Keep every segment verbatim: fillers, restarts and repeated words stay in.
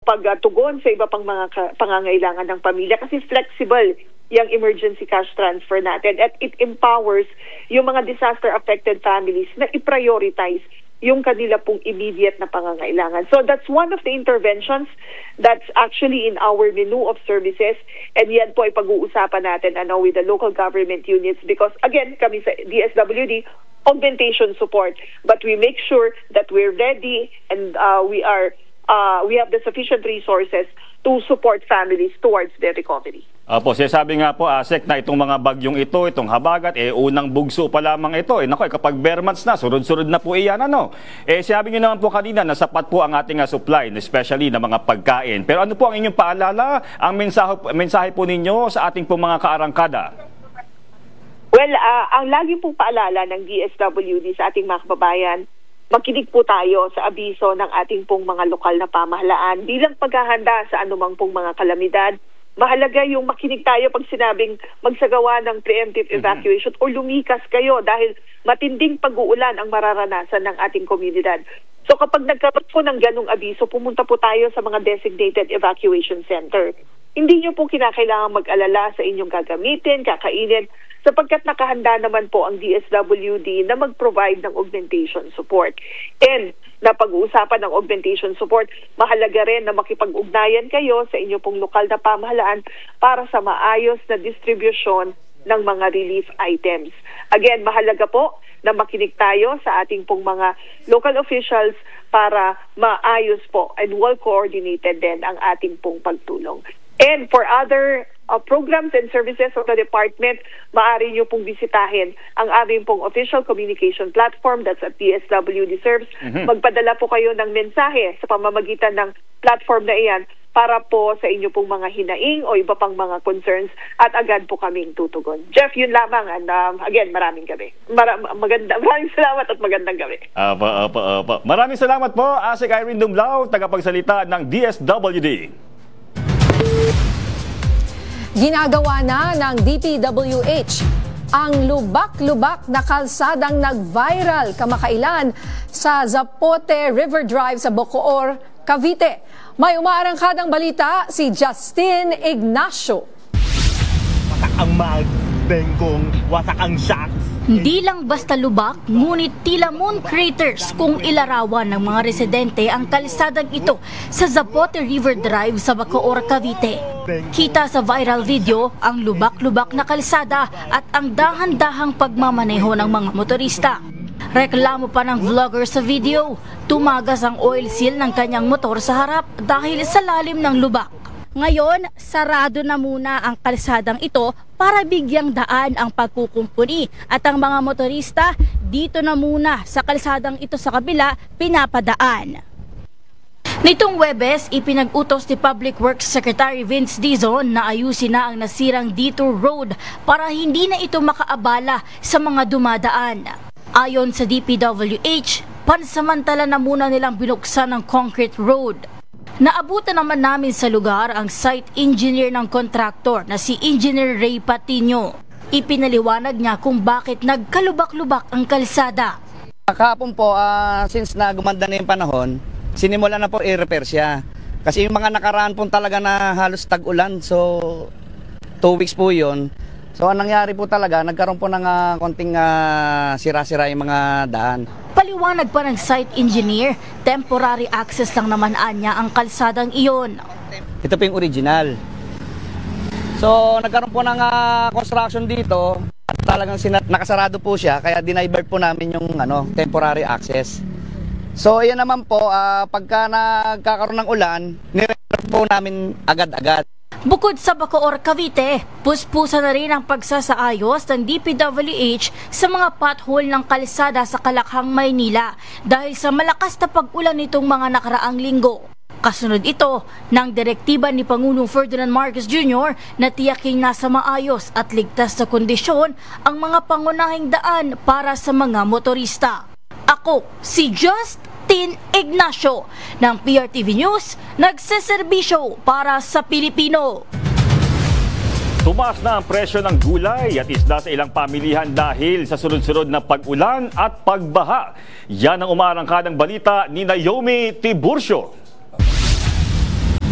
pagtugon sa iba pang mga pangangailangan ng pamilya kasi flexible yung emergency cash transfer natin at it empowers yung mga disaster-affected families na i-prioritize yung kanila pong immediate na pangangailangan. So that's one of the interventions that's actually in our menu of services, and yan po ay pag-uusapan natin ano, with the local government units because again, kami sa D S W D, augmentation support, but we make sure that we're ready and uh, we are uh, we have the sufficient resources to support families towards their recovery. Opo, sinasabi nga po, Asek, na itong mga bagyong ito, itong habagat, eh, unang bugso pa lamang ito. Eh, naku, eh, kapag bare months na, sunod-sunod na po iyan, ano? Eh, sabi niyo naman po kanina na sapat po ang ating uh, supply, especially ng mga pagkain. Pero ano po ang inyong paalala, ang mensahe, mensahe po ninyo sa ating po mga kaarangkada? Well, uh, ang lagi pong paalala ng D S W D sa ating mga kababayan, makinig po tayo sa abiso ng ating pong mga lokal na pamahalaan bilang paghahanda sa anumang pong mga kalamidad. Mahalaga yung makinig tayo pag sinabing magsagawa ng preemptive evacuation mm-hmm. o lumikas kayo dahil matinding pag-uulan ang mararanasan ng ating komunidad. So kapag nagkaroon po ng ganong abiso, pumunta po tayo sa mga designated evacuation center. Hindi nyo po kinakailangan mag-alala sa inyong gagamitin, kakainin, sapagkat nakahanda naman po ang D S W D na mag-provide ng augmentation support. And napag-uusapan ng augmentation support, mahalaga rin na makipag-ugnayan kayo sa inyong pong lokal na pamahalaan para sa maayos na distribusyon ng mga relief items. Again, mahalaga po na makinig tayo sa ating pong mga local officials para maayos po and well-coordinated din ang ating pong pagtulong. And for other uh, programs and services of the department, maaari nyo pong bisitahin ang aming pong official communication platform, that's at D S W D Serves. Mm-hmm. Magpadala po kayo ng mensahe sa pamamagitan ng platform na iyan para po sa inyo pong mga hinaing o iba pang mga concerns at agad po kaming tutugon. Jeff, yun lamang. And um, again, maraming gabi. Mara maganda, maraming salamat at magandang gabi. Apa, apa, apa. Maraming salamat po, Asek Irene Dumlao, tagapagsalita ng D S W D. Ginagawa na ng D P W H ang lubak-lubak na kalsadang nag-viral kamakailan sa Zapote River Drive sa Bacoor, Cavite. May umaarangkadang balita si Justin Ignacio. Wasak ang mag, bengkong, wasak ang shocks. Hindi lang basta lubak, ngunit tila moon craters kung ilarawan ng mga residente ang kalsadang ito sa Zapote River Drive sa Bacoor, Cavite. Kita sa viral video ang lubak-lubak na kalsada at ang dahan-dahang pagmamaneho ng mga motorista. Reklamo pa ng vlogger sa video, tumagas ang oil seal ng kanyang motor sa harap dahil sa lalim ng lubak. Ngayon, sarado na muna ang kalsadang ito para bigyang daan ang pagkukumpuni at ang mga motorista dito na muna sa kalsadang ito sa kabila pinapadaan. Nitong Huwebes, ipinag-utos ni Public Works Secretary Vince Dizon na ayusin na ang nasirang detour road para hindi na ito makaabala sa mga dumadaan. Ayon sa D P W H, pansamantala na muna nilang binuksan ang concrete road. Naabutan naman namin sa lugar ang site engineer ng kontraktor na si Engineer Ray Patino. Ipinaliwanag niya kung bakit nagkalubak-lubak ang kalsada. Kahapon po, uh, since na gumanda na yung panahon, sinimula na po i-repair siya. Kasi yung mga nakaraan po talaga na halos tag-ulan, so two weeks po yun. So ang nangyari po talaga, nagkaroon po ng uh, konting uh, sira-sira yung mga daan. Paliwanag pa ng site engineer, temporary access lang naman anya ang kalsadang iyon. Ito po yung original. So nagkaroon po ng uh, construction dito at talagang sinat nakasarado po siya, kaya dinivert po namin yung ano, temporary access. So ayan naman po, uh, pagka nagkakaroon ng ulan, nire-repair po namin agad-agad. Bukod sa Bacoor, Cavite, puspusa na rin ang pagsasaayos ng D P W H sa mga pothole ng kalsada sa Kalakhang, Maynila dahil sa malakas na pag-ulan nitong mga nakaraang linggo. Kasunod ito ng direktiba ni Pangulong Ferdinand Marcos Junior na tiyaking nasa maayos at ligtas na kondisyon ang mga pangunahing daan para sa mga motorista. Ako, si Just Ignacio ng P R T V News, nagseserbisyo para sa Pilipino. Tumaas na ang presyo ng gulay at isda sa ilang pamilihan dahil sa sunod-sunod na pag-ulan at pagbaha. Yan ang umaarangkadang balita ni Naomi Tiburcio.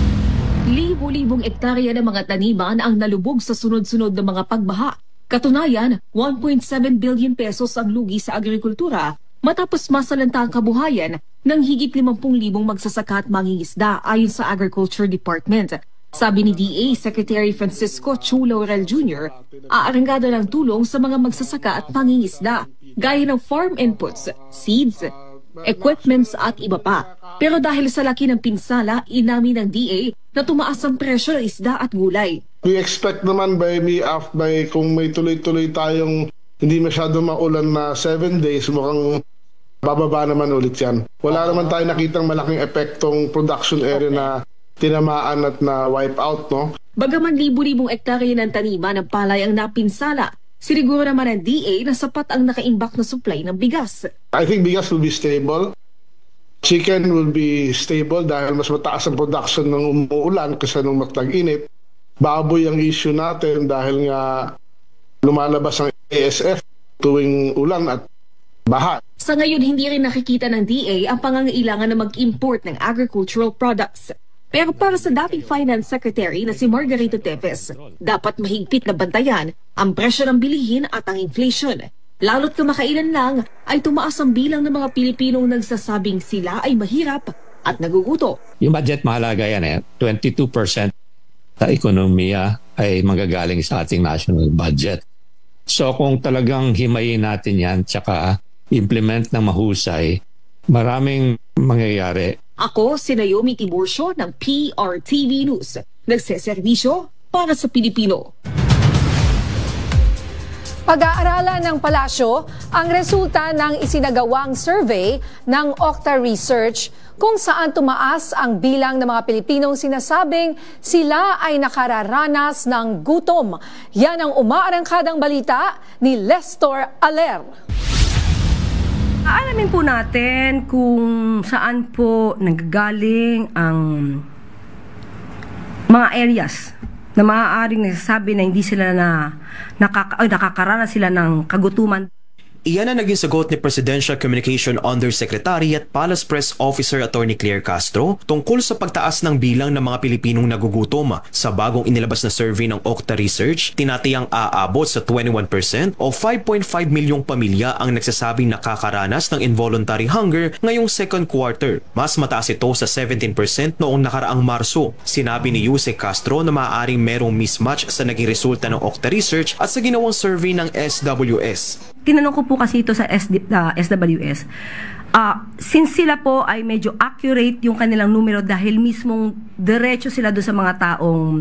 Libo-libong ektarya ng mga taniman ang nalubog sa sunod-sunod na mga pagbaha. Katunayan, one point seven billion pesos ang lugi sa agrikultura matapos masalanta ang kabuhayan ng higit limampu libong magsasaka at mangingisda ayon sa Agriculture Department. Sabi ni D A Secretary Francisco Chu Laurel Junior, aaranggada ng tulong sa mga magsasaka at mangingisda gaya ng farm inputs, seeds, equipments at iba pa. Pero dahil sa laki ng pinsala, inamin ng D A na tumaas ang presyo ng isda at gulay. We expect naman by me af by kung may tuloy-tuloy tayong hindi masyado maulan na seven days, mukhang bababa naman ulit yan. Wala naman tayo nakitang malaking epektong production area na tinamaan at na wipe out, no? Bagaman libu-libong ektarya ng taniman ng palay ang napinsala, siniguro naman ng D A na sapat ang nakaimbak na supply ng bigas. I think bigas will be stable. Chicken will be stable dahil mas mataas ang production ng umuulan kaysa nung matag-init. Baboy ang issue natin dahil nga lumalabas ang A S F tuwing ulan at baha. Sa ngayon, hindi rin nakikita ng D A ang pangangailangan na mag-import ng agricultural products. Pero para sa dating Finance Secretary na si Margarito Tevez, dapat mahigpit na bantayan ang presyo ng bilihin at ang inflation. Lalo't kamakailan lang ay tumaas ang bilang ng mga Pilipinong nagsasabing sila ay mahirap at naguguto. Yung budget mahalaga yan eh. twenty-two percent sa ekonomiya ay magagaling sa ating national budget. So kung talagang himayin natin yan tsaka implement ng mahusay, maraming mangyayari. Ako si Naomi Tiburcio ng P R T V News. Nagseserbisyo para sa Pilipino. Pag-aaralan ng palasyo ang resulta ng isinagawang survey ng Okta Research kung saan tumaas ang bilang ng mga Pilipinong sinasabing sila ay nakararanas ng gutom. Yan ang umaarangkadang balita ni Lestor Aler. Aalamin po natin kung saan po nanggagaling ang mga areas na maaaring nagsasabi na hindi sila na nakaka ay, nakakaranas sila ng kagutuman. Iyan ang naging sagot ni Presidential Communication Undersecretary at Palace Press Officer Attorney Claire Castro tungkol sa pagtaas ng bilang ng mga Pilipinong nagugutom. Sa bagong inilabas na survey ng Okta Research, tinatayang aabot sa twenty-one percent o five point five milyong pamilya ang nagsasabing nakakaranas ng involuntary hunger ngayong second quarter. Mas mataas ito sa seventeen percent noong nakaraang Marso. Sinabi ni Yusek Castro na maaaring merong mismatch sa naging resulta ng Okta Research at sa ginawang survey ng S W S. Tinanong ko po kasi ito sa S W S. Uh, since sila po ay medyo accurate yung kanilang numero dahil mismong diretso sila doon sa mga taong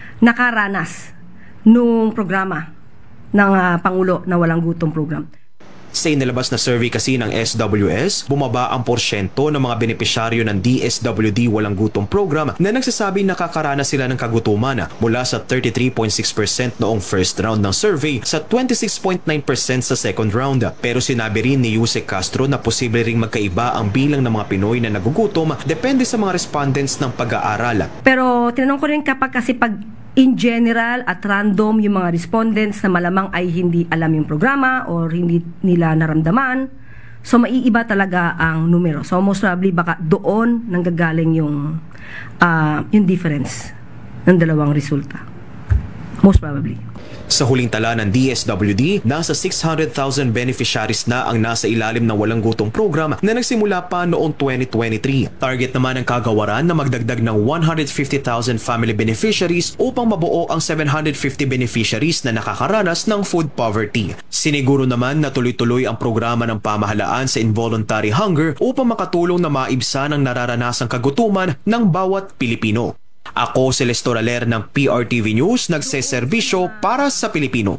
nakaranas nung programa ng uh, Pangulo na Walang Gutom program. Sa inilabas na survey kasi ng S W S, bumaba ang porsyento ng mga benepisyaryo ng D S W D Walang Gutom program na nagsasabing nakakaranas sila ng kagutuman mula sa thirty-three point six percent noong first round ng survey sa twenty-six point nine percent sa second round. Pero sinabi rin ni Yusek Castro na posible ring magkaiba ang bilang ng mga Pinoy na nagugutom depende sa mga respondents ng pag-aaral. Pero tinanong ko rin kapag kasi pag in general at random yung mga respondents na malamang ay hindi alam yung programa or hindi nila naramdaman. So maiiba talaga ang numero. So most probably baka doon nanggagaling yung uh, yung difference ng dalawang resulta. Most probably. Sa huling tala ng D S W D, nasa six hundred thousand beneficiaries na ang nasa ilalim ng Walang Gutom program na nagsimula pa noong twenty twenty-three. Target naman ng kagawaran na magdagdag ng one hundred fifty thousand family beneficiaries upang mabuo ang seven hundred fifty beneficiaries na nakakaranas ng food poverty. Siniguro naman na tuloy-tuloy ang programa ng pamahalaan sa involuntary hunger upang makatulong na maibsan ang nararanasang kagutuman ng bawat Pilipino. Ako si Lestor Aler ng P R T V News, nagseserbisyo para sa Pilipino.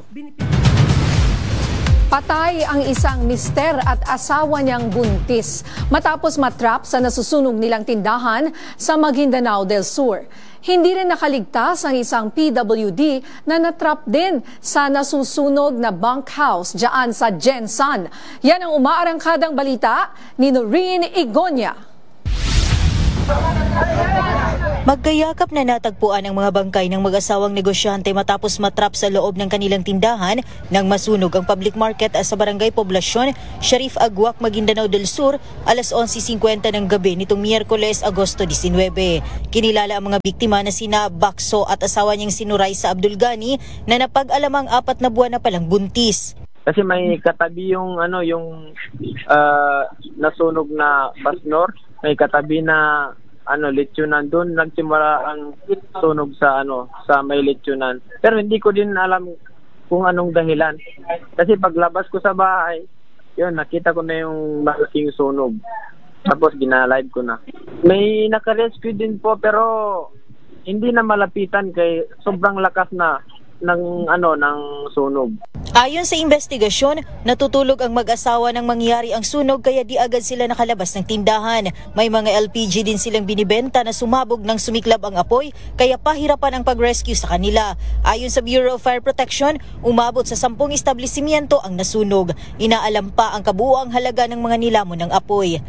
Patay ang isang mister at asawa niyang buntis matapos matrap sa nasusunog nilang tindahan sa Maguindanao del Sur. Hindi rin nakaligtas ang isang P W D na natrap din sa nasusunog na bunkhouse diyan sa Gensan. Yan ang umaarangkadang balita ni Noreen Igonia. Magkayakap na natagpuan ang mga bangkay ng mag-asawang negosyante matapos matrap sa loob ng kanilang tindahan nang masunog ang public market sa Barangay Poblasyon, Sharif Aguac, Maguindanao del Sur, alas onse singkwenta ng gabi nitong Miyerkules, Agosto labinwebe. Kinilala ang mga biktima na sina Bakso at asawa niyang si Nuraysa Abdul Gani na napag-alamang apat na buwan na palang buntis. Kasi may katabi yung ano yung uh, nasunog na Basnor, may katabi na ano lechonan, doon nagsimula ang sunog sa ano sa may lechonan. Pero hindi ko din alam kung anong dahilan. Kasi paglabas ko sa bahay, yun nakita ko na yung malaking sunog. Tapos ginalive ko na. May naka-rescue din po pero hindi na malapitan kay sobrang lakas na ng ano ng sunog. Ayon sa investigasyon, natutulog ang mag-asawa nang mangyari ang sunog kaya di agad sila nakalabas ng tindahan. May mga L P G din silang binibenta na sumabog nang sumiklab ang apoy kaya pahirapan ang pag-rescue sa kanila. Ayon sa Bureau of Fire Protection, umabot sa sampung establishmento ang nasunog. Inaalam pa ang kabuuang halaga ng mga nilamon ng apoy.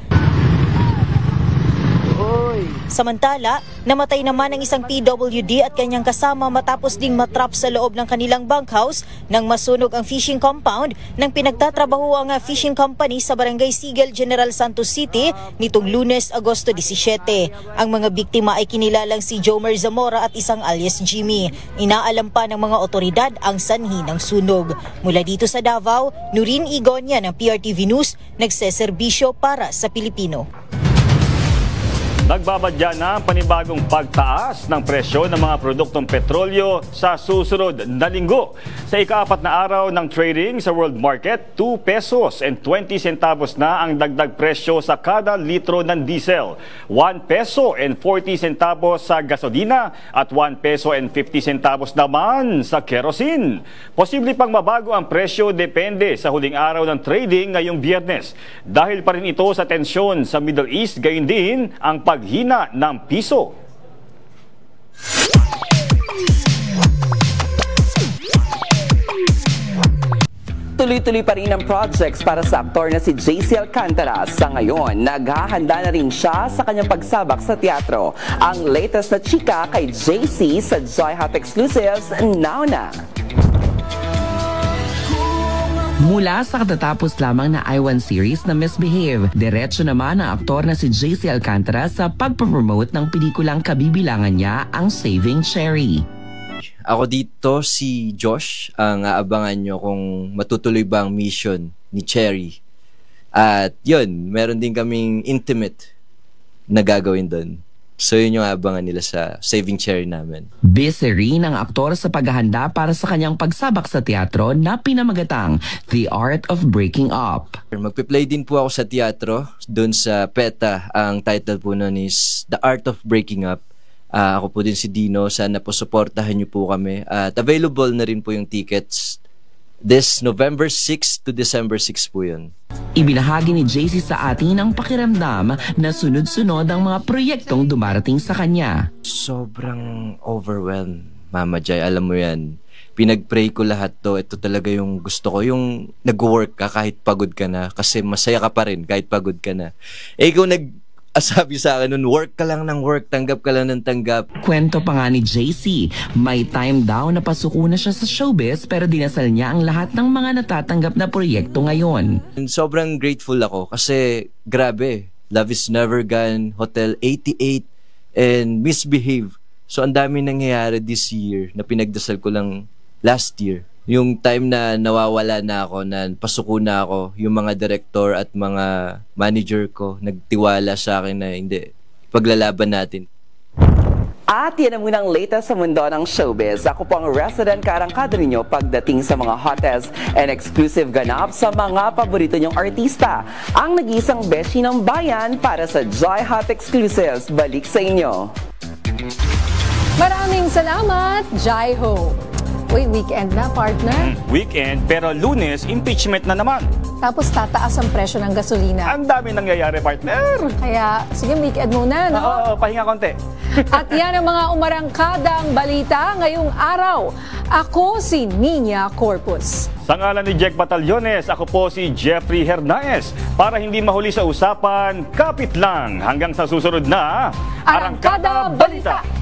Samantala, namatay naman ang isang P W D at kanyang kasama matapos ding matrap sa loob ng kanilang bunkhouse nang masunog ang fishing compound ng pinagtatrabaho ang fishing company sa Barangay Sigel, General Santos City nitong Lunes, Agosto labinsyete. Ang mga biktima ay kinilalang si Jomer Zamora at isang alias Jimmy. Inaalam pa ng mga otoridad ang sanhi ng sunog. Mula dito sa Davao, Nurin Igonia ng P R T V News, nagseserbisyo para sa Pilipino. Nagbabadya na ang panibagong pagtaas ng presyo ng mga produktong petrolyo sa susunod na linggo. Sa ikaapat na araw ng trading sa world market, two pesos and twenty centavos na ang dagdag presyo sa kada litro ng diesel, one peso and forty centavos sa gasolina at one peso and fifty centavos naman sa kerosene. Posible pang mabago ang presyo depende sa huling araw ng trading ngayong Biyernes. Dahil pa rin ito sa tensyon sa Middle East, gayon din ang paghina ng piso. Tuloy-tuloy pa rin ang projects para sa aktor na si J C Alcantara. Sa ngayon, naghahanda na rin siya sa kanyang pagsabak sa teatro. Ang latest na chika kay J C sa Joy Hot Exclusives, now na! Mula sa katatapos lamang na I one series na Misbehave, diretso naman ang aktor na si J C Alcantara sa pagpapromote ng pelikulang kabibilangan niya, ang Saving Cherry. Ako dito si Josh, ang aabangan nyo kung matutuloy ba ang mission ni Cherry. At yun, meron din kaming intimate na gagawin doon. So yun yung abangan nila sa Saving Cherry namin. Busy rin ang aktor sa paghahanda para sa kanyang pagsabak sa teatro na pinamagatang The Art of Breaking Up. Magpe-play din po ako sa teatro. Doon sa PETA, ang title po nun is The Art of Breaking Up. Uh, ako po din si Dino. Sana po supportahan niyo po kami. At available na rin po yung tickets. This November sixth to December sixth po yun. Ibinahagi ni J C sa atin ang pakiramdam na sunod-sunod ang mga proyektong dumarating sa kanya. Sobrang overwhelmed, Mama Jai. Alam mo yan, pinag-pray ko lahat to. Ito talaga yung gusto ko. Yung nag-work ka kahit pagod ka na. Kasi masaya ka pa rin kahit pagod ka na. Eh kung nag... Asabi sa akin nun, work ka lang ng work, tanggap ka lang ng tanggap. Kwento pa nga ni J C, may time daw na pasuko na siya sa showbiz pero dinasal niya ang lahat ng mga natatanggap na proyekto ngayon. And sobrang grateful ako kasi grabe, Love is Never Gone, Hotel eighty-eight, and Misbehave. So ang dami nangyayari this year na pinagdasal ko lang last year. Yung time na nawawala na ako, na pasuko na ako, yung mga director at mga manager ko nagtiwala sa akin na hindi, paglalaban natin. At yan ang munang latest sa mundo ng showbiz. Ako po ang resident karangkada ninyo pagdating sa mga hottest and exclusive ganap sa mga paborito nyong artista. Ang nag-iisang beshi ng bayan para sa Joy Hot Exclusives. Balik sa inyo. Maraming salamat, Jai Ho. Uy, weekend na, partner. Hmm, weekend, pero Lunes, impeachment na naman. Tapos tataas ang presyo ng gasolina. Ang dami nangyayari, partner. Kaya, sige, weekend muna, no? Oo, pahinga konti. At yan ang mga umarangkadang balita ngayong araw. Ako si Nina Corpus. Sa ngalan ni Jack Batallones, ako po si Jeffrey Hernaez. Para hindi mahuli sa usapan, kapit lang hanggang sa susunod na Arangkada Balita.